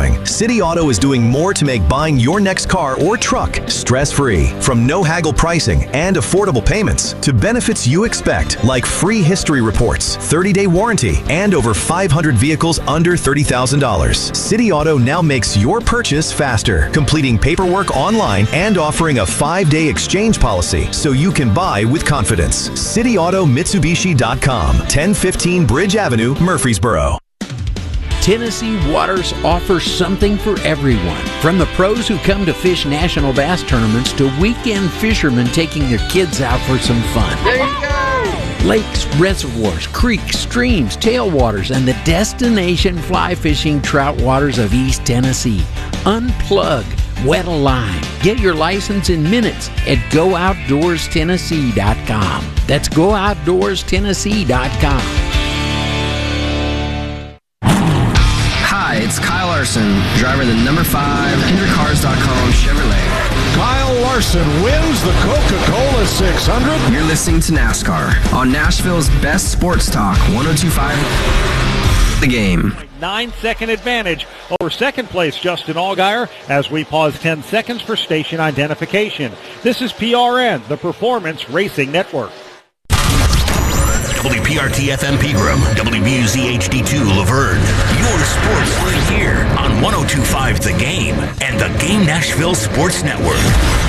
going, City Auto is doing more to make buying your next car or truck stress-free. From no haggle pricing and affordable payments to benefits you expect, like free history reports, 30-day warranty, and over 500 vehicles under $30,000. City Auto now makes your purchase faster, completing paperwork online and offering a 5-day exchange policy so you can buy with confidence. CityAutoMitsubishi.com, 1015 Bridge Avenue, Murfreesboro. Tennessee Waters offers something for everyone, from the pros who come to fish national bass tournaments to weekend fishermen taking their kids out for some fun. There you go! Lakes, reservoirs, creeks, streams, tailwaters, and the destination fly fishing trout waters of East Tennessee. Unplug, wet a line. Get your license in minutes at GoOutdoorsTennessee.com. That's GoOutdoorsTennessee.com. Hi, it's Kyle Larson, driver of the number 5 HendrickCars.com Chevrolet. Kyle Larson wins the Coca-Cola 600. You're listening to NASCAR on Nashville's best sports talk, 102.5 The Game. 9-second advantage over second place Justin Allgaier as we pause 10 seconds for station identification. This is PRN, the Performance Racing Network. WPRT-FM Pegram, WBUZ-HD2 Laverne. Your sports right here on 102.5 The Game and the Game Nashville Sports Network.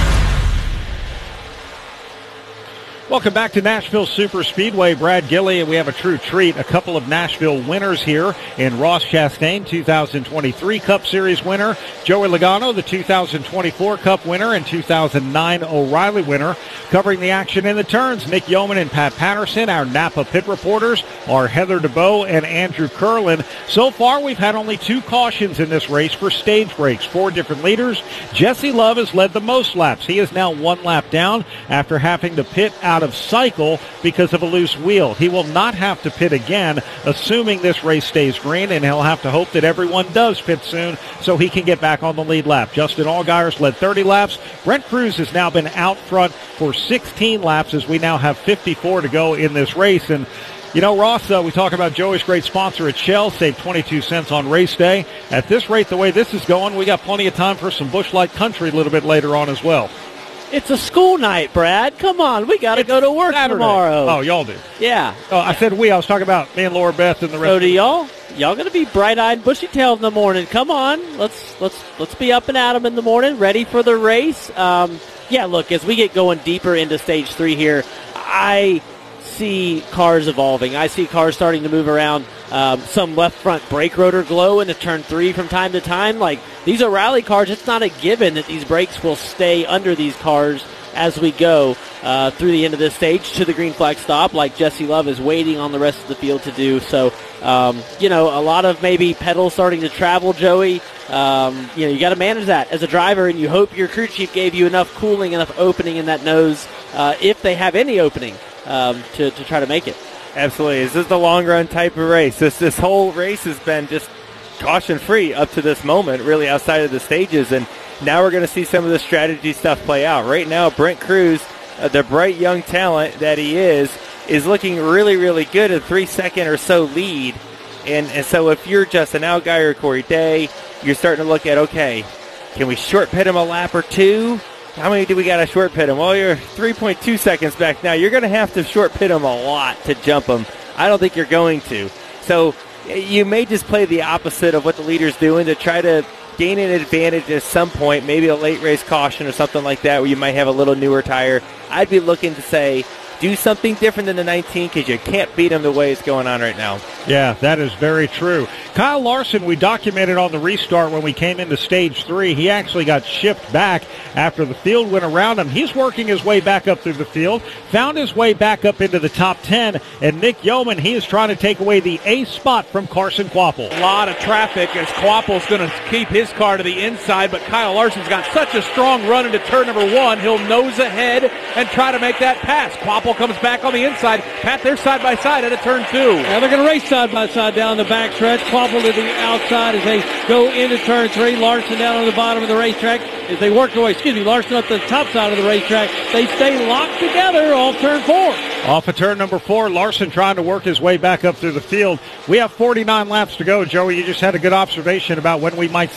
Welcome back to Nashville Super Speedway. Brad Gilly, and we have a true treat. A couple of Nashville winners here in Ross Chastain, 2023 Cup Series winner. Joey Logano, the 2024 Cup winner and 2009 O'Reilly winner. Covering the action in the turns, Nick Yeoman and Pat Patterson. Our Napa pit reporters are Heather DeBow and Andrew Curlin. So far, we've had only 2 cautions in this race for stage breaks. 4 different leaders. Jesse Love has led the most laps. He is now 1 lap down after having to pit out of cycle because of a loose wheel. He will not have to pit again, assuming this race stays green, and he'll have to hope that everyone does pit soon so he can get back on the lead lap. Justin Allgaier's led 30 laps. Brent Cruz has now been out front for 16 laps as we now have 54 to go in this race. And you know, Ross, we talk about Joey's great sponsor at Shell, save 22 cents on race day. At this rate, the way this is going, we got plenty of time for some Busch Light Country a little bit later on as well. It's a school night, Brad. Come on, we got to go to work Saturday. tomorrow. Oh, y'all do? Yeah. Oh, I said we. I was talking about me and Laura Beth and the rest. So do y'all? Y'all going to be bright-eyed, bushy-tailed in the morning. Come on, let's be up and at 'em in the morning, ready for the race. Yeah, look, as we get going deeper into Stage 3 here, I see cars evolving. I see cars starting to move around. Some left front brake rotor glow into turn 3 from time to time. Like, these are rally cars. It's not a given that these brakes will stay under these cars as we go through the end of this stage to the green flag stop, like Jesse Love is waiting on the rest of the field to do. So, you know, a lot of maybe pedals starting to travel, Joey. You know, you got to manage that as a driver, and you hope your crew chief gave you enough cooling, enough opening in that nose, if they have any opening, to try to make it. Absolutely. This is the long-run type of race. This whole race has been just caution-free up to this moment, really outside of the stages, and now we're going to see some of the strategy stuff play out. Right now, Brent Cruz, the bright young talent that he is looking really, really good, a 3-second or so lead. And so if you're Justin Allgaier or Corey Day, you're starting to look at, okay, can we short pit him a lap or 2? How many do we got to short pit him? Well, you're 3.2 seconds back now. You're going to have to short pit him a lot to jump him. I don't think you're going to. So you may just play the opposite of what the leader's doing to try to gain an advantage at some point, maybe a late race caution or something like that where you might have a little newer tire. I'd be looking to say, do something different than the 19 because you can't beat them the way it's going on right now. Yeah, that is very true. Kyle Larson, we documented on the restart when we came into Stage 3. He actually got shipped back after the field went around him. He's working his way back up through the field, found his way back up into the top 10, and Nick Yeoman, he is trying to take away the ace spot from Carson Kvapil. A lot of traffic as Kvapil's going to keep his car to the inside, but Kyle Larson's got such a strong run into turn number 1. He'll nose ahead and try to make that pass. Kvapil comes back on the inside. Pat, they're side by side at a turn 2. Now they're going to race side by side down the back stretch. Kvapil to the outside as they go into turn 3. Larson down on the bottom of the racetrack as they work their way. Larson up the top side of the racetrack. They stay locked together off turn 4. Off of turn number 4, Larson trying to work his way back up through the field. We have 49 laps to go, Joey. You just had a good observation about when we might